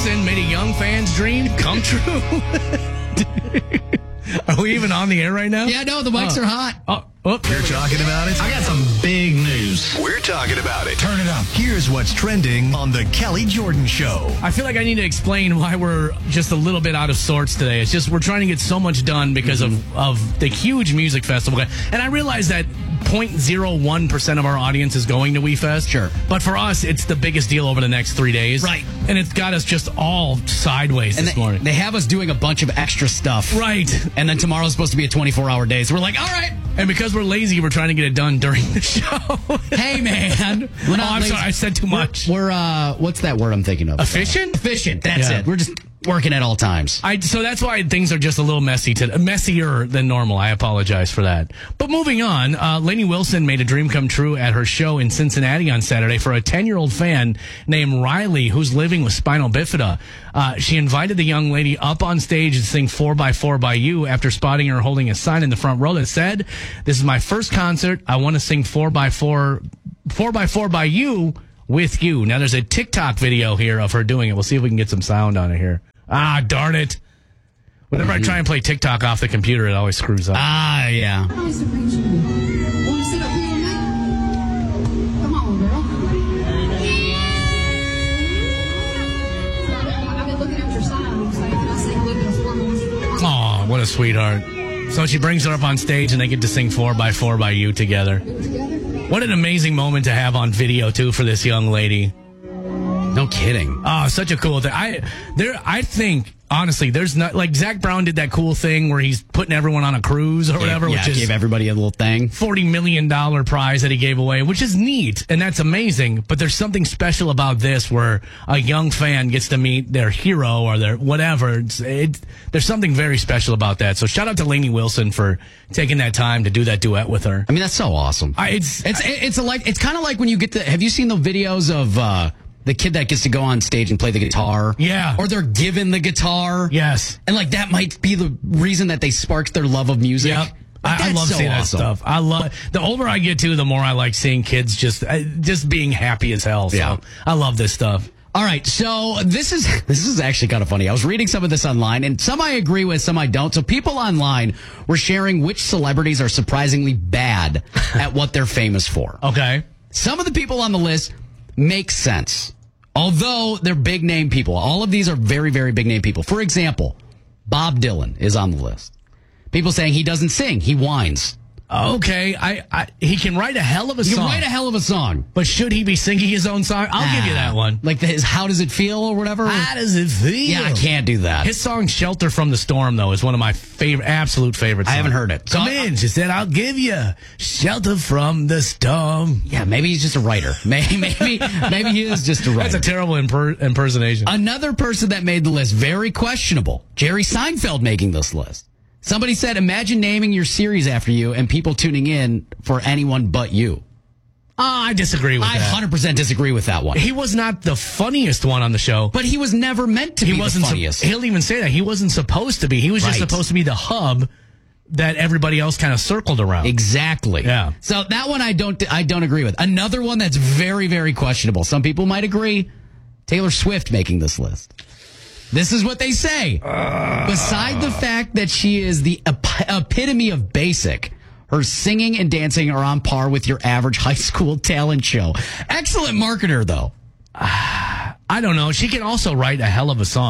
Wilson made a young fan's dream come true. Are we even on the air right now? Yeah, no, the mics are hot. You're talking about it? I got some big news. We're talking about it. Turn it up. Here's what's trending on the Kelly Jordan Show. I feel like I need to explain why we're just a little bit out of sorts today. It's just we're trying to get so much done because of the huge music festival. And I realize that 0.01% of our audience is going to WeFest. Sure. But for us, it's the biggest deal over the next 3 days. Right. And it's got us just all sideways this morning. They have us doing a bunch of extra stuff. Right. And then tomorrow's supposed to be a 24-hour day. So we're like, all right. And because we're lazy, we're trying to get it done during the show. Hey, man. We're not I'm lazy. sorry. I said too much. We're what's that word I'm thinking of? Efficient? Efficient. That's Yeah. it. We're just working at all times. So that's why things are just a little messier than normal. I apologize for that. But moving on, Lainey Wilson made a dream come true at her show in Cincinnati on Saturday for a 10-year-old fan named Riley who's living with spinal bifida. She invited the young lady up on stage and sing 4x4 by You after spotting her holding a sign in the front row that said, "This is my first concert. I want to sing 4x4 by You with you." Now there's a TikTok video here of her doing it. We'll see if we can get some sound on it here. Ah, darn it. Whenever I try and play TikTok off the computer, it always screws up. Ah, yeah. Nice to meet you. Want to sit up here with me? Come on, girl. I've been looking at your sign. So can I sing Look at a Hormones? Aw, what a sweetheart. So she brings her up on stage and they get to sing 4x4 by You together. What an amazing moment to have on video, too, for this young lady. No kidding. Oh, such a cool thing. I think, honestly, there's not, like, Zach Brown did that cool thing where he's putting everyone on a cruise or whatever, Yeah, which is gave everybody a little thing. $40 million prize that he gave away, which is neat, and that's amazing. But there's something special about this where a young fan gets to meet their hero or their whatever. There's something very special about that. So shout out to Lainey Wilson for taking that time to do that duet with her. I mean, that's so awesome. It's kind of like when you get have you seen the videos of the kid that gets to go on stage and play the guitar? Yeah. Or they're given the guitar. Yes. And like that might be the reason that they sparked their love of music. Yep. Like, I love seeing that stuff. I love the older I get too, the more I like seeing kids just being happy as hell. So Yeah. I love this stuff. All right, so this is actually kind of funny. I was reading some of this online, and some I agree with, some I don't. So people online were sharing which celebrities are surprisingly bad at what they're famous for. Okay. Some of the people on the list make sense, although they're big name people. All of these are very, very big name people. For example, Bob Dylan is on the list. People saying he doesn't sing, he whines. Okay, he can write a hell of a He song. can write a hell of a song. But should he be singing his own song? I'll give you that one. Like his How Does It Feel or whatever? How does it feel? Yeah, I can't do that. His song Shelter from the Storm, though, is one of my absolute favorite songs. I haven't heard it. Come in, she said, I'll give you shelter from the storm. Yeah, maybe he's just a writer. Maybe he is just a writer. That's a terrible impersonation. Another person that made the list, very questionable. Jerry Seinfeld making this list. Somebody said, imagine naming your series after you and people tuning in for anyone but you. I disagree with that. I 100% disagree with that one. He was not the funniest one on the show. But he was never meant to be the funniest. He'll even say that. He wasn't supposed to be. He was just supposed to be the hub that everybody else kind of circled around. Exactly. Yeah. So that one I don't agree with. Another one that's very, very questionable. Some people might agree. Taylor Swift making this list. This is what they say. Beside the fact that she is the epitome of basic, her singing and dancing are on par with your average high school talent show. Excellent marketer, though. I don't know. She can also write a hell of a song.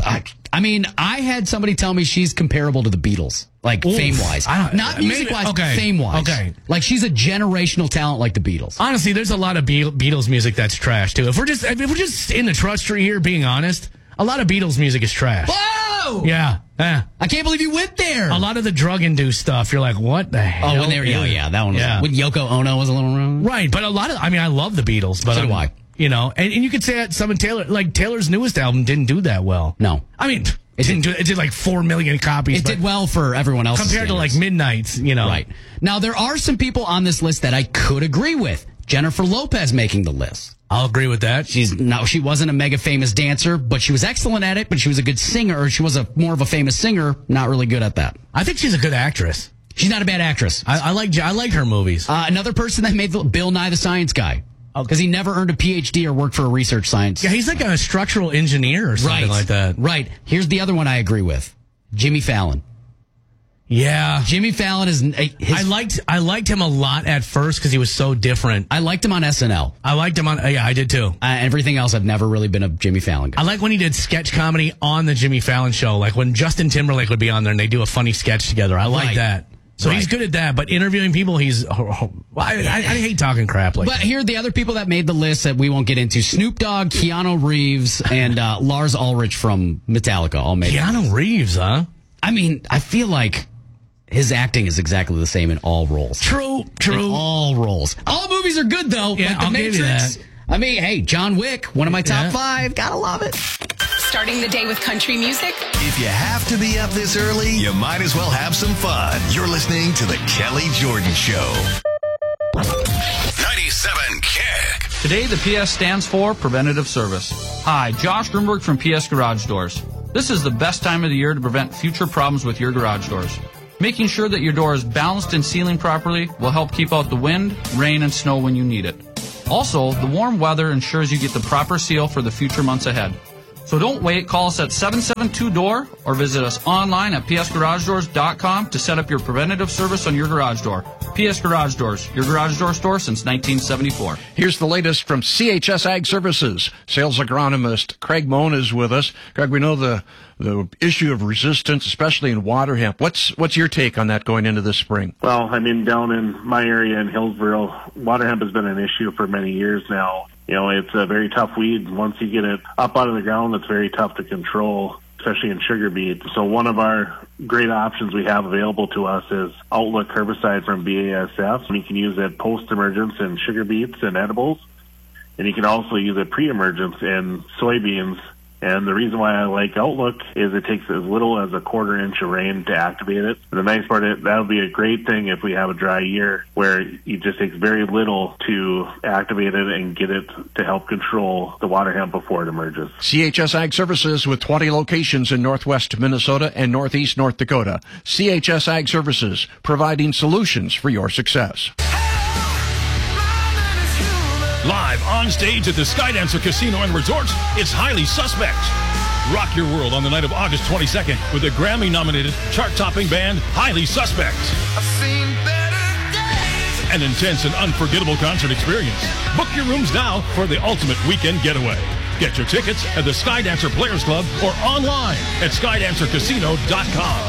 I had somebody tell me she's comparable to the Beatles, like fame-wise. Not music-wise, okay. fame-wise. Okay. Like she's a generational talent like the Beatles. Honestly, there's a lot of Beatles music that's trash, too. If we're just in the trust tree here, being honest, a lot of Beatles music is trash. Whoa! Yeah. I can't believe you went there. A lot of the drug-induced stuff, you're like, what the hell? Oh, when they were, that one was, when Yoko Ono was a little wrong. Right, but I love the Beatles, but so do I. You know, and you could say that some of Taylor's newest album didn't do that well. No. I mean, it did like 4 million copies. It did well for everyone else. Compared to like Midnight's, you know. Right. Now, there are some people on this list that I could agree with. Jennifer Lopez making the list. I'll agree with that. She wasn't a mega famous dancer, but she was excellent at it, but she was a good singer, or she was more of a famous singer, not really good at that. I think she's a good actress. She's not a bad actress. I like her movies. Another person that made Bill Nye the Science Guy. Because he never earned a PhD or worked for a research science. Yeah, he's like a structural engineer or something like that. Right. Here's the other one I agree with. Jimmy Fallon. Yeah. Jimmy Fallon is... I liked him a lot at first because he was so different. I liked him on SNL. I liked him on... Yeah, I did too. Everything else, I've never really been a Jimmy Fallon guy. I like when he did sketch comedy on the Jimmy Fallon show. Like when Justin Timberlake would be on there and they do a funny sketch together. I like that. So he's good at that, but interviewing people, I hate talking crap like that. But here are the other people that made the list that we won't get into. Snoop Dogg, Keanu Reeves, and Lars Ulrich from Metallica all made it. Keanu Reeves, huh? I mean, I feel like his acting is exactly the same in all roles. True. In all roles. All movies are good, though. Yeah, like The I'll Matrix. give you that. I mean, hey, John Wick, one of my top 5. Gotta love it. Starting the day with country music? If you have to be up this early, you might as well have some fun. You're listening to The Kelly Jordan Show. 97 Kick. Today, the PS stands for Preventative Service. Hi, Josh Grunberg from PS Garage Doors. This is the best time of the year to prevent future problems with your garage doors. Making sure that your door is balanced and sealing properly will help keep out the wind, rain, and snow when you need it. Also, the warm weather ensures you get the proper seal for the future months ahead. So don't wait. Call us at 772-DOOR or visit us online at psgaragedoors.com to set up your preventative service on your garage door. PS Garage Doors, your garage door store since 1974. Here's the latest from CHS Ag Services. Sales agronomist Craig Moan is with us. Craig, we know the issue of resistance, especially in water hemp. What's your take on that going into this spring? Well, I mean, down in my area in Hillsboro, water hemp has been an issue for many years now. You know, it's a very tough weed. Once you get it up out of the ground, it's very tough to control, especially in sugar beet. So one of our great options we have available to us is Outlook herbicide from BASF. You can use it post-emergence in sugar beets and edibles, and you can also use it pre-emergence in soybeans. And the reason why I like Outlook is it takes as little as a 1/4 inch of rain to activate it. The nice part is that would be a great thing if we have a dry year where it just takes very little to activate it and get it to help control the water hemp before it emerges. CHS Ag Services with 20 locations in northwest Minnesota and northeast North Dakota. CHS Ag Services, providing solutions for your success. Live on stage at the Skydancer Casino and Resort, it's Highly Suspect. Rock your world on the night of August 22nd with the Grammy-nominated, chart-topping band Highly Suspect. I've seen better days. An intense and unforgettable concert experience. Book your rooms now for the ultimate weekend getaway. Get your tickets at the Skydancer Players Club or online at skydancercasino.com.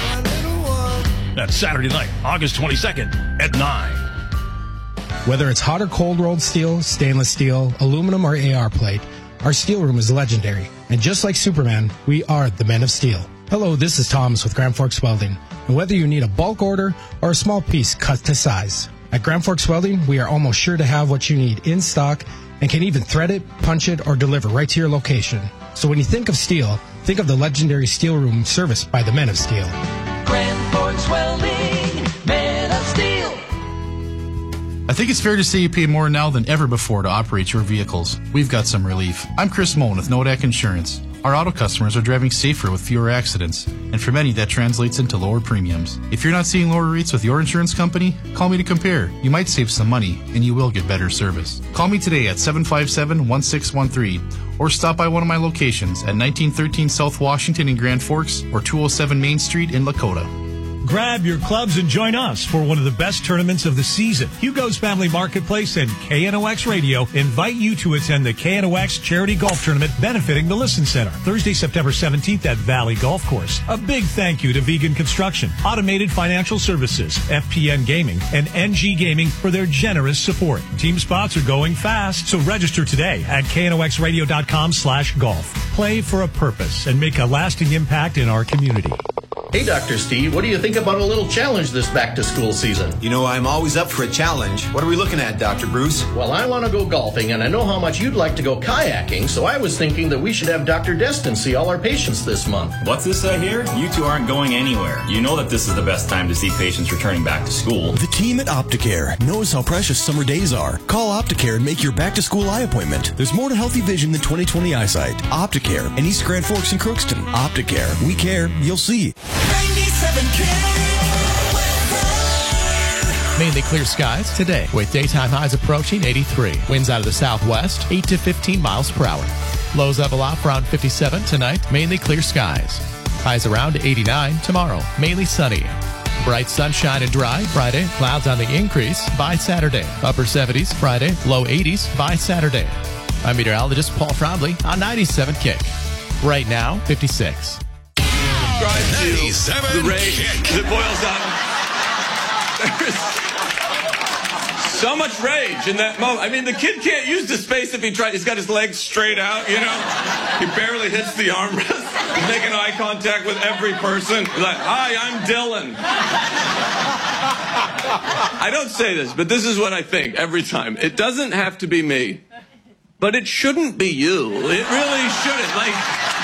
That's Saturday night, August 22nd at 9. Whether it's hot or cold rolled steel, stainless steel, aluminum, or AR plate, our steel room is legendary. And just like Superman, we are the Men of Steel. Hello, this is Thomas with Grand Forks Welding. And whether you need a bulk order or a small piece cut to size, at Grand Forks Welding, we are almost sure to have what you need in stock and can even thread it, punch it, or deliver right to your location. So when you think of steel, think of the legendary steel room serviced by the Men of Steel. Grand Forks Welding, Men of Steel. I think it's fair to say you pay more now than ever before to operate your vehicles. We've got some relief. I'm Chris Moen with Nodak Insurance. Our auto customers are driving safer with fewer accidents, and for many that translates into lower premiums. If you're not seeing lower rates with your insurance company, call me to compare. You might save some money, and you will get better service. Call me today at 757-1613, or stop by one of my locations at 1913 South Washington in Grand Forks or 207 Main Street in Lakota. Grab your clubs and join us for one of the best tournaments of the season. Hugo's Family Marketplace and KNOX Radio invite you to attend the KNOX Charity Golf Tournament benefiting the Listen Center, Thursday, September 17th at Valley Golf Course. A big thank you to Vegan Construction, Automated Financial Services, FPN Gaming, and NG Gaming for their generous support. Team spots are going fast, so register today at knoxradio.com/golf. Play for a purpose and make a lasting impact in our community. Hey, Dr. Steve, what do you think about a little challenge this back-to-school season? You know, I'm always up for a challenge. What are we looking at, Dr. Bruce? Well, I want to go golfing, and I know how much you'd like to go kayaking, so I was thinking that we should have Dr. Destin see all our patients this month. What's this I hear? You two aren't going anywhere. You know that this is the best time to see patients returning back to school. The team at Opticare knows how precious summer days are. Call Opticare and make your back-to-school eye appointment. There's more to healthy vision than 20/20 eyesight. Opticare in East Grand Forks and Crookston. Opticare. We care. You'll see. 97 K. Mainly clear skies today with daytime highs approaching 83. Winds out of the southwest, 8 to 15 miles per hour. Lows level off around 57 tonight. Mainly clear skies. Highs around 89 tomorrow. Mainly sunny. Bright sunshine and dry Friday. Clouds on the increase by Saturday. Upper 70s Friday. Low 80s by Saturday. I'm meteorologist Paul Fromley on 97 Kick. Right now, 56. Drive to the rage that boils down. There's so much rage in that moment. I mean, the kid can't use the space if he tries. He's got his legs straight out, you know. He barely hits the armrest. He's making eye contact with every person. He's like, "Hi, I'm Dylan." I don't say this, but this is what I think every time. It doesn't have to be me, but it shouldn't be you. It really shouldn't. Like,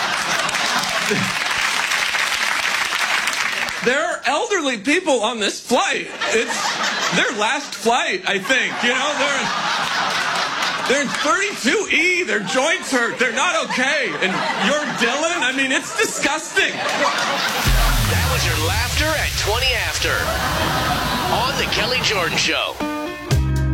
there are elderly people on this flight. It's their last flight, I think. You know, they're in 32E. Their joints hurt. They're not okay. And you're Dylan? I mean, it's disgusting. That was your laughter at 20 after on the Kelly Jordan Show.